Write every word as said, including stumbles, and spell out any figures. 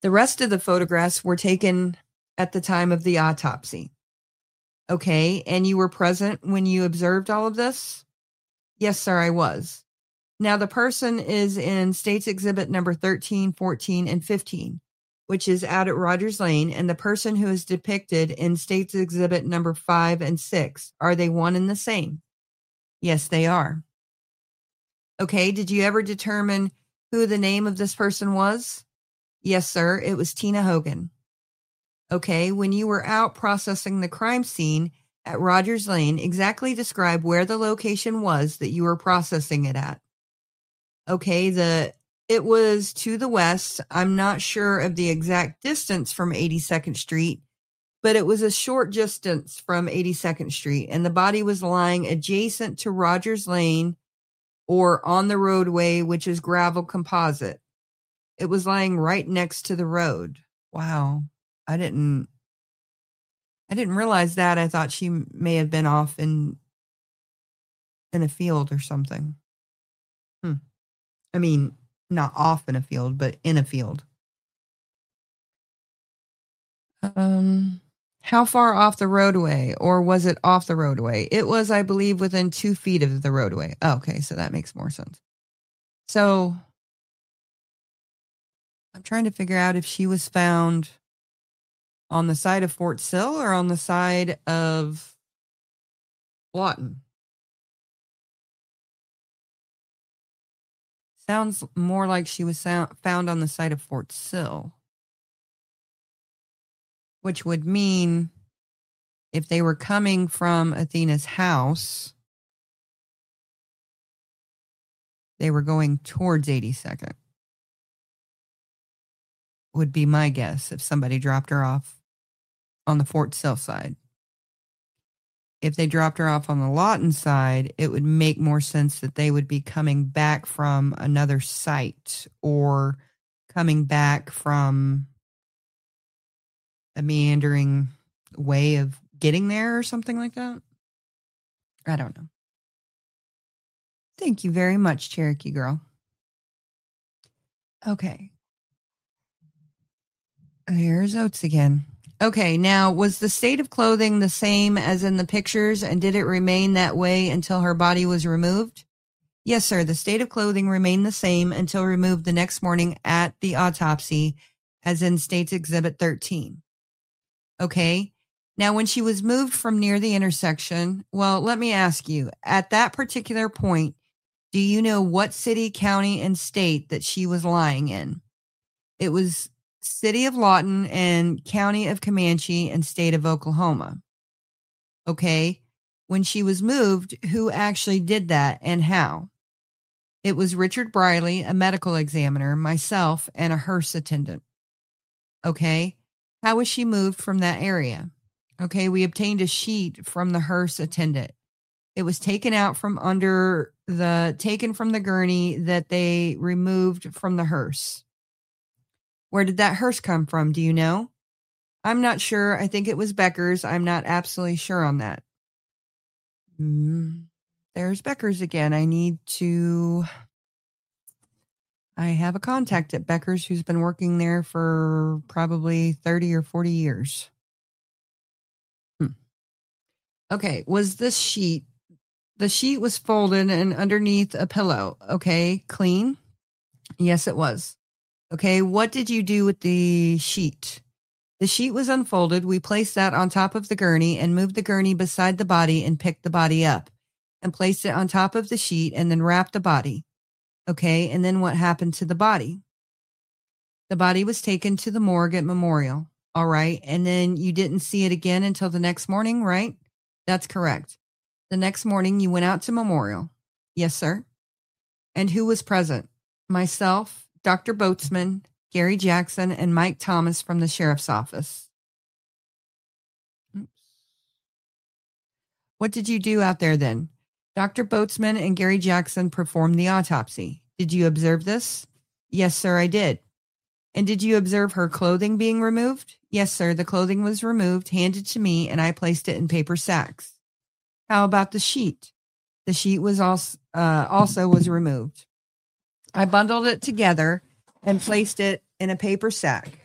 The rest of the photographs were taken at the time of the autopsy. Okay, and you were present when you observed all of this? Yes, sir, I was. Now, the person is in State's Exhibit number thirteen, fourteen, and fifteen, which is out at Rogers Lane, and the person who is depicted in State's Exhibit number five and six, are they one and the same? Yes, they are. Okay, did you ever determine who the name of this person was? Yes, sir, it was Tina Hogan. Okay, when you were out processing the crime scene at Rogers Lane, exactly describe where the location was that you were processing it at. Okay, the it was to the west. I'm not sure of the exact distance from eighty-second Street, but it was a short distance from eighty-second Street, and the body was lying adjacent to Rogers Lane or on the roadway, which is gravel composite. It was lying right next to the road. Wow. I didn't I didn't realize that. I thought she may have been off in in a field or something. Hmm. I mean, not off in a field, but in a field. Um, how far off the roadway, or was it off the roadway? It was, I believe, within two feet of the roadway. Oh, okay, so that makes more sense. So I'm trying to figure out if she was found on the side of Fort Sill or on the side of Lawton. Sounds more like she was found on the side of Fort Sill, which would mean if they were coming from Athena's house, they were going towards eighty-second. Would be my guess if somebody dropped her off on the Fort Sill side. If they dropped her off on the Lawton side, it would make more sense that they would be coming back from another site or coming back from a meandering way of getting there or something like that. I don't know. Thank you very much, Cherokee Girl. Okay. Here's Oates again. Okay, now, was the state of clothing the same as in the pictures, and did it remain that way until her body was removed? Yes, sir. The state of clothing remained the same until removed the next morning at the autopsy, as in State's Exhibit thirteen. Okay. Now, when she was moved from near the intersection, well, let me ask you, at that particular point, do you know what city, county, and state that she was lying in? It was City of Lawton and County of Comanche and State of Oklahoma. Okay. When she was moved, who actually did that and how? It was Richard Briley, a medical examiner, myself, and a hearse attendant. Okay. How was she moved from that area? Okay. We obtained a sheet from the hearse attendant. It was taken out from under the, taken from the gurney that they removed from the hearse. Where did that hearse come from? Do you know? I'm not sure. I think it was Becker's. I'm not absolutely sure on that. Mm, there's Becker's again. I need to... I have a contact at Becker's who's been working there for probably thirty or forty years. Hmm. Okay, was this sheet... The sheet was folded and underneath a pillow. Okay, clean? Yes, it was. Okay, what did you do with the sheet? The sheet was unfolded. We placed that on top of the gurney and moved the gurney beside the body and picked the body up and placed it on top of the sheet and then wrapped the body. Okay, and then what happened to the body? The body was taken to the morgue at Memorial. All right, and then you didn't see it again until the next morning, right? That's correct. The next morning you went out to Memorial. Yes, sir. And who was present? Myself, Doctor Boatsman, Gary Jackson, and Mike Thomas from the sheriff's office. Oops. What did you do out there then? Doctor Boatsman and Gary Jackson performed the autopsy. Did you observe this? Yes, sir, I did. And did you observe her clothing being removed? Yes, sir, the clothing was removed, handed to me, and I placed it in paper sacks. How about the sheet? The sheet was also, uh, also was removed. I bundled it together and placed it in a paper sack.